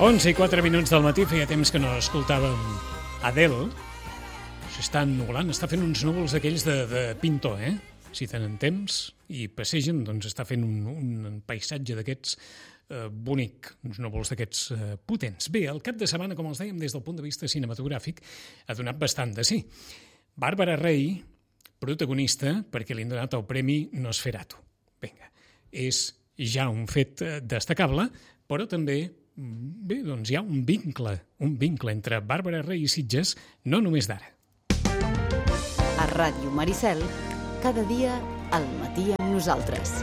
11:04 del matí, feia temps que no escoltàvem Adele. S'està ennuvolant, està fent uns núvols d'aquells de pintor, Si tenen temps i passegen, doncs està fent un paisatge d'aquests bonic, uns núvols d'aquests potents. Bé, el cap de setmana, com els dèiem, des del punt de vista cinematogràfic, ha donat bastant de sí. Bàrbara Rey, protagonista, perquè li han donat el Premi Nosferatu. Vinga, és ja un fet destacable, però també bé, doncs hi ha un vincle entre Bàrbara Rey i Sitges, no només d'ara. A Ràdio Maricel, cada dia al matí amb nosaltres.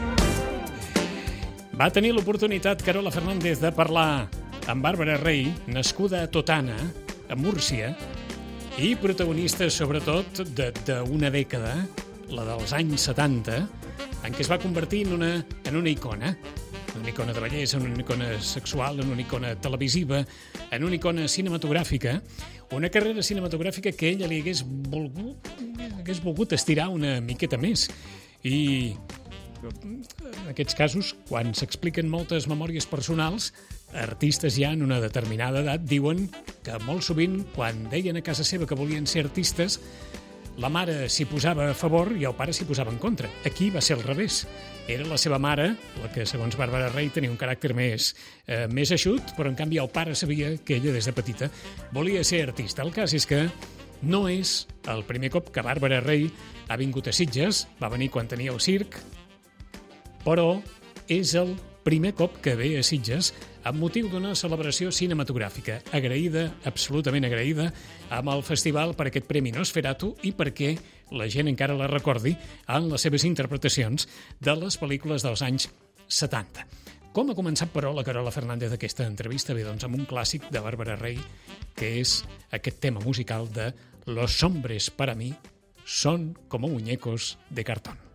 Va tenir l'oportunitat Carola Fernández de parlar amb Bàrbara Rey, nascuda a Totana, a Múrcia, i protagonista sobretot d'una dècada, la dels anys 70, en què es va convertir en una icona. Una icona de bellesa, en una icona sexual, en una icona televisiva, en una icona cinematogràfica, una carrera cinematogràfica que ella li hagués volgut estirar una miqueta més. I en aquests casos, quan s'expliquen moltes memòries personals, artistes ja en una determinada edat diuen que molt sovint, quan deien a casa seva que volien ser artistes, la mare s'hi posava a favor i el pare s'hi posava en contra. Aquí va ser al revés. Era la seva mare, la que, segons Bàrbara Rey, tenia un caràcter més eixut, però en canvi el pare sabia que ella, des de petita, volia ser artista. El cas és que no és el primer cop que Bàrbara Rey ha vingut a Sitges, va venir quan tenia el circ, però és el primer cop que ve a Sitges amb motiu d'una celebració cinematogràfica. Agraïda, absolutament agraïda, amb el festival per aquest Premi Nosferatu i perquè la gent encara la recordi en les seves interpretacions de les pel·lícules dels anys 70. Com ha començat, però, la Carola Fernández d'aquesta entrevista? Bé, doncs amb un clàssic de Bàrbara Rey, que és aquest tema musical de Los hombres para mí son como muñecos de cartón.